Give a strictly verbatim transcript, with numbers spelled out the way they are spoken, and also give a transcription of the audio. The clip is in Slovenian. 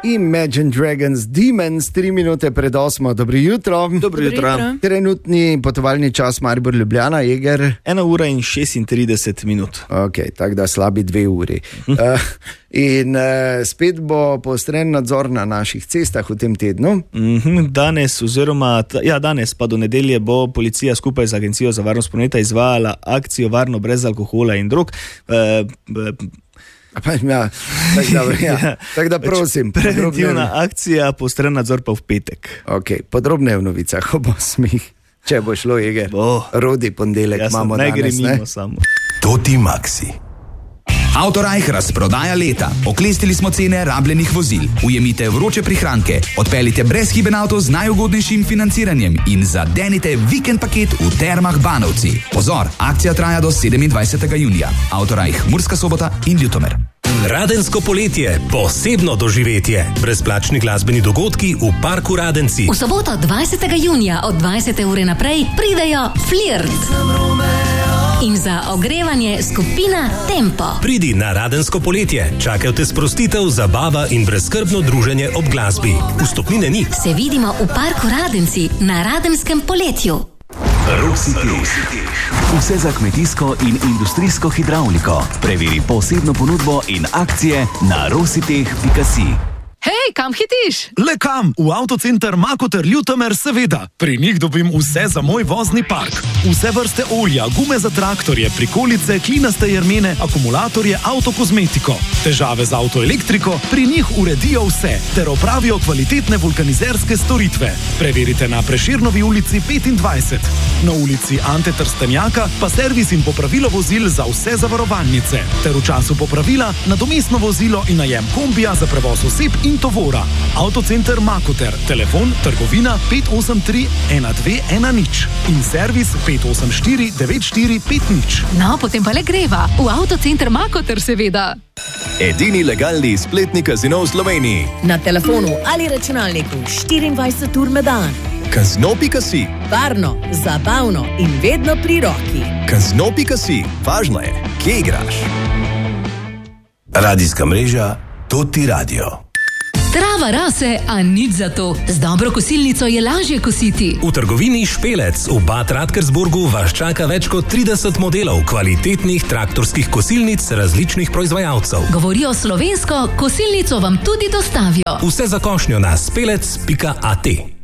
Imagine Dragons, Demons, tri minute pred osmo. Dobro jutro. Dobro jutro. Trenutni potovalni čas Maribor Ljubljana, Eger. Ena ura in šestintrideset minut. Ok, tako da slabi dve uri. uh, in uh, spet bo poostren nadzor na naših cestah v tem tednu. Mm-hmm. Danes, oziroma, ja, danes pa do nedelje bo policija skupaj z Agencijo za varnost prometa izvajala akcijo Varno brez alkohola in drog. Uh, Ja, tako da, ja, tak da prosim. Preventivna akcija, poostren nadzor pa v petek. Ok, podrobneje v novicah, ko bo smih. Če bo šlo, Eger, bo. Rodi ponedeljek Jasno, imamo ne danes, gre mimo ne? samo. Toti Maxi. Autorajh razprodaja leta. Oklestili smo cene rabljenih vozil. Ujemite vroče prihranke, odpeljite brezhiben avto z najugodnejšim financiranjem in zadenite vikend paket v Termah Banovci. Pozor, akcija traja do sedemindvajsetega junija. Autorajh Murska Sobota in Ljutomer. Radensko poletje, posebno doživetje. Brezplačni glasbeni dogodki v Parku Radenci. V soboto dvajsetega junija od dvajsete ure naprej pridejo Flirt. In za ogrevanje skupina Tempo. Pridi na Radensko poletje. Čakajo te sprostitev, zabava in brezskrbno druženje ob glasbi. Vstopnine ni. Se vidimo v Parku Radenci na Radenskem poletju. Rositeh. Vse za kmetijsko in industrijsko hidravliko. Preveri posebno ponudbo in akcije na rositeh pika si. Hej, kam hitiš? Le kam? V avtocenter Makoter Ljutomer, seveda. Pri njih dobim vse za moj vozni park. Vse vrste olja, gume za traktorje, prikolice, klinaste jermene, akumulatorje, avtokozmetiko. Težave z avtoelektriko, pri njih uredijo vse, ter opravijo kvalitetne vulkanizerske storitve. Preverite na Prešernovi ulici petindvajset. Na ulici Ante Trstenjaka pa servis in popravilo vozil za vse zavarovalnice. Ter v času popravila nadomestno vozilo in najem kombija za prevoz oseb in tovora. Avtocenter Makoter, telefon trgovina pet osem tri ena dve ena nič in servis pet osem štiri devet štiri pet nič. No, potem pa le greva. V avtocenter Makoter, seveda. Edini legalni spletni kazino v Sloveniji. Na telefonu ali računalniku štiriindvajset ur na dan. Kazino pika si. Varno, zabavno in vedno pri roki. Kazino pika si. Važno je, kje igraš. Radijska mreža Toti Radio. Trava rase, a nič za to. Z dobro kosilnico je lažje kositi. V trgovini Špelec v Bad Radkersburgu vas čaka več kot trideset modelov kvalitetnih traktorskih kosilnic različnih proizvajalcev. Govorijo slovensko, kosilnico vam tudi dostavijo. Vse za košnjo na spelec pika at.